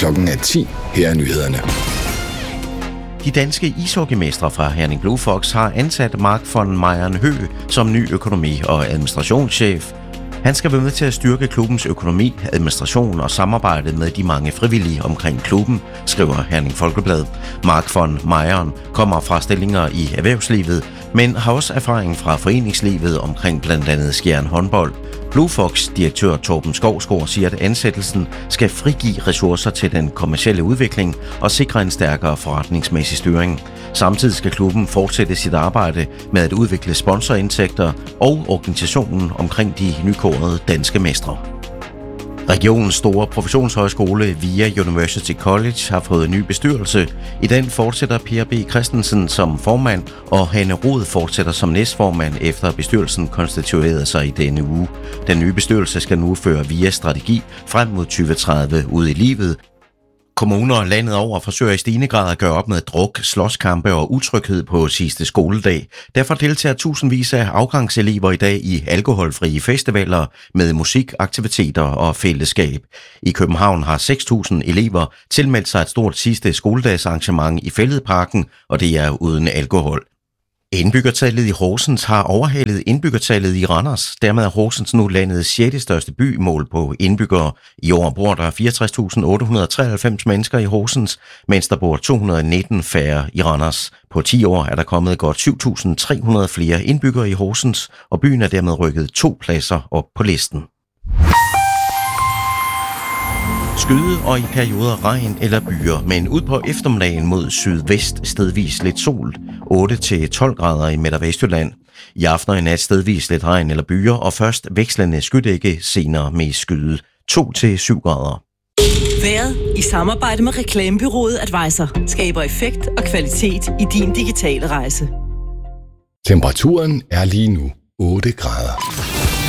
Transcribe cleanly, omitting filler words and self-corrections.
Klokken er 10. Her er nyhederne. De danske ishockeymestre fra Herning Blue Fox har ansat Mark von Meyeren-Høgh som ny økonomi- og administrationschef. Han skal være med til at styrke klubbens økonomi, administration og samarbejde med de mange frivillige omkring klubben, skriver Herning Folkeblad. Mark von Meyeren kommer fra stillinger i erhvervslivet, men har også erfaring fra foreningslivet omkring blandt andet Skjern håndbold. Blue Fox-direktør Torben Skovsgaard siger, at ansættelsen skal frigive ressourcer til den kommercielle udvikling og sikre en stærkere forretningsmæssig styring. Samtidig skal klubben fortsætte sit arbejde med at udvikle sponsorindtægter og organisationen omkring de nykårede danske mestre. Regionens store professionshøjskole VIA University College har fået en ny bestyrelse. I den fortsætter Per B. Christensen som formand, og Hanne Rod fortsætter som næstformand, efter bestyrelsen konstituerede sig i denne uge. Den nye bestyrelse skal nu føre VIAs strategi frem mod 2030 ud i livet. Kommuner landet over forsøger i stigende grad at gøre op med druk, slåskampe og utryghed på sidste skoledag. Derfor deltager tusindvis af afgangselever i dag i alkoholfrie festivaler med musik, aktiviteter og fællesskab. I København har 6.000 elever tilmeldt sig et stort sidste skoledagsarrangement i Fælledparken, og det er uden alkohol. Indbyggertallet i Horsens har overhalet indbyggertallet i Randers. Dermed er Horsens nu landets 6. største by målt på indbyggere. I år bor der 64.893 mennesker i Horsens, mens der bor 219 færre i Randers. På 10 år er der kommet godt 7.300 flere indbyggere i Horsens, og byen er dermed rykket 2 pladser op på listen. Skyde og i perioder regn eller byer, men ud på eftermiddagen mod sydvest stedvis lidt sol, 8-12 grader i Midt- og Vestjylland. I aften og i nat stedvis lidt regn eller byer, og først vekslende skydække, senere med skyde, 2-7 grader. Vejret i samarbejde med reklamebureauet Advisor skaber effekt og kvalitet i din digitale rejse. Temperaturen er lige nu 8 grader.